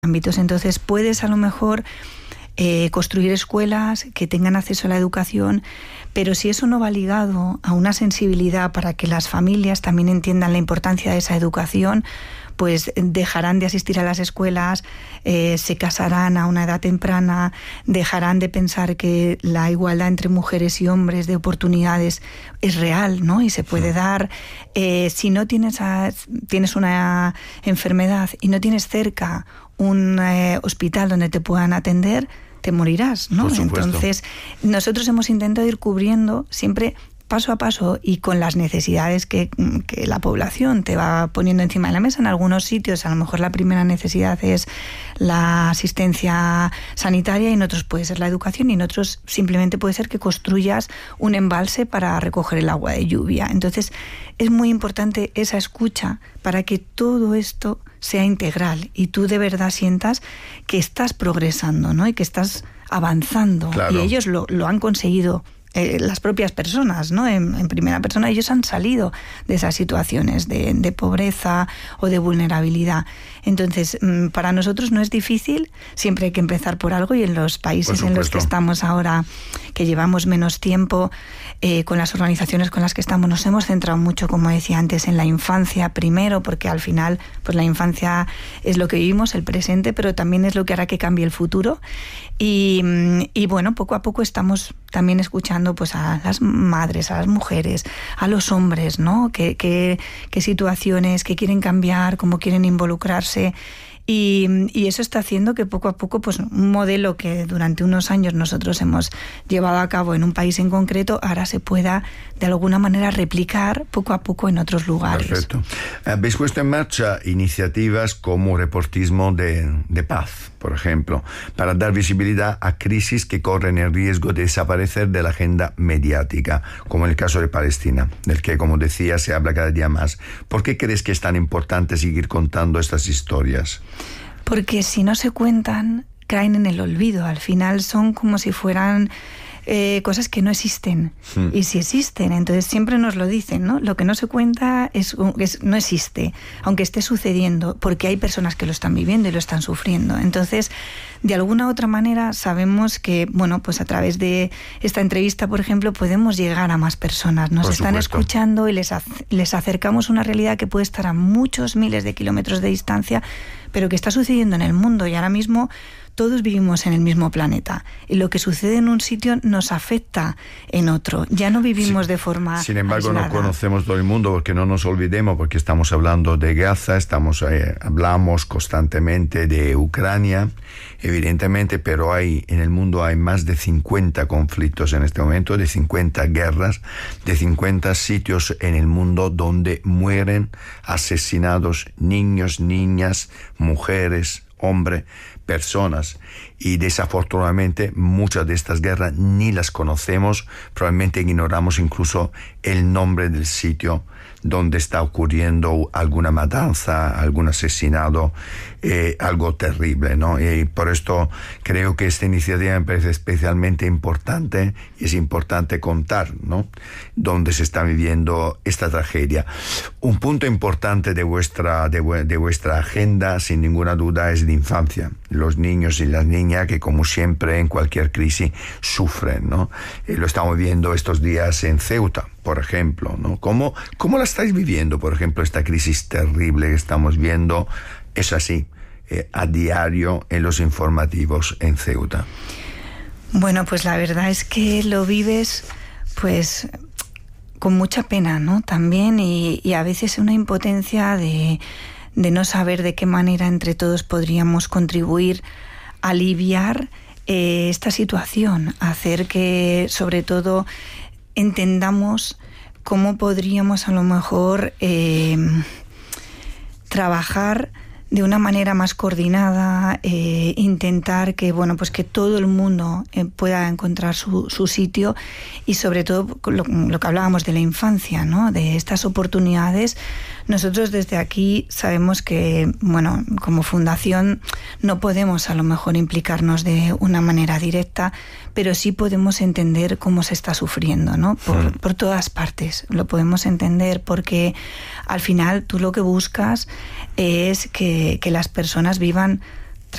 ámbitos. Entonces puedes a lo mejor construir escuelas que tengan acceso a la educación, pero si eso no va ligado a una sensibilidad para que las familias también entiendan la importancia de esa educación, pues dejarán de asistir a las escuelas, se casarán a una edad temprana, dejarán de pensar que la igualdad entre mujeres y hombres de oportunidades es real, ¿no? Y se puede dar. Si no tienes una enfermedad y no tienes cerca un hospital donde te puedan atender, te morirás, ¿no? Entonces, nosotros hemos intentado ir cubriendo siempre paso a paso y con las necesidades que la población te va poniendo encima de la mesa. En algunos sitios a lo mejor la primera necesidad es la asistencia sanitaria, y en otros puede ser la educación, y en otros simplemente puede ser que construyas un embalse para recoger el agua de lluvia. Entonces es muy importante esa escucha para que todo esto sea integral y tú de verdad sientas que estás progresando, ¿no? Y que estás avanzando. Claro. Y ellos lo han conseguido. Las propias personas, ¿no? En primera persona, ellos han salido de esas situaciones de pobreza o de vulnerabilidad. Entonces, para nosotros no es difícil, siempre hay que empezar por algo, y en los países en los que estamos ahora, que llevamos menos tiempo, con las organizaciones con las que estamos, nos hemos centrado mucho, como decía antes, en la infancia primero, porque al final, pues la infancia es lo que vivimos, el presente, pero también es lo que hará que cambie el futuro. Y bueno, poco a poco estamos también escuchando pues a las madres, a las mujeres, a los hombres, ¿no? Qué situaciones, qué quieren cambiar, cómo quieren involucrarse. Y eso está haciendo que poco a poco, pues un modelo que durante unos años nosotros hemos llevado a cabo en un país en concreto, ahora se pueda de alguna manera replicar poco a poco en otros lugares. Perfecto. Habéis puesto en marcha iniciativas como reportismo de paz, por ejemplo, para dar visibilidad a crisis que corren el riesgo de desaparecer de la agenda mediática, como en el caso de Palestina, del que, como decía, se habla cada día más. ¿Por qué crees que es tan importante seguir contando estas historias? Porque si no se cuentan, caen en el olvido. Al final son como si fueran cosas que no existen. Y si existen, entonces siempre nos lo dicen, ¿no? Lo que no se cuenta no existe, aunque esté sucediendo, porque hay personas que lo están viviendo y lo están sufriendo. Entonces, de alguna u otra manera sabemos que, bueno, pues a través de esta entrevista, por ejemplo, podemos llegar a más personas. Nos están escuchando y les acercamos una realidad que puede estar a muchos miles de kilómetros de distancia, pero que está sucediendo en el mundo, y ahora mismo todos vivimos en el mismo planeta, y lo que sucede en un sitio nos afecta en otro. Ya no vivimos de forma Sin embargo, aislada. No conocemos todo el mundo, porque no nos olvidemos, porque estamos hablando de Gaza, hablamos constantemente de Ucrania, evidentemente, pero en el mundo hay más de 50 conflictos en este momento, de 50 guerras, de 50 sitios en el mundo donde mueren asesinados niños, niñas, mujeres, hombres, personas, y desafortunadamente muchas de estas guerras ni las conocemos, probablemente ignoramos incluso el nombre del sitio donde está ocurriendo alguna matanza, algún asesinado, algo terrible, ¿no? Y por esto creo que esta iniciativa me parece especialmente importante, y es importante contar, ¿no?, dónde se está viviendo esta tragedia. Un punto importante de vuestra agenda, sin ninguna duda, es la infancia, los niños y las niñas que, como siempre en cualquier crisis, sufren, ¿no? Lo estamos viendo estos días en Ceuta, por ejemplo, ¿no? ¿Cómo la estáis viviendo, por ejemplo, esta crisis terrible que estamos viendo? Es así, a diario en los informativos en Ceuta. Bueno, pues la verdad es que lo vives, pues, con mucha pena, ¿no? También, y a veces una impotencia de no saber de qué manera entre todos podríamos contribuir a aliviar esta situación, hacer que, sobre todo, entendamos cómo podríamos a lo mejor trabajar de una manera más coordinada, intentar que, bueno, pues que todo el mundo pueda encontrar su sitio, y sobre todo lo que hablábamos de la infancia, ¿no?, de estas oportunidades. Nosotros desde aquí sabemos que, bueno, como fundación no podemos a lo mejor implicarnos de una manera directa, pero sí podemos entender cómo se está sufriendo, ¿no? Por todas partes lo podemos entender, porque al final tú lo que buscas es que las personas vivan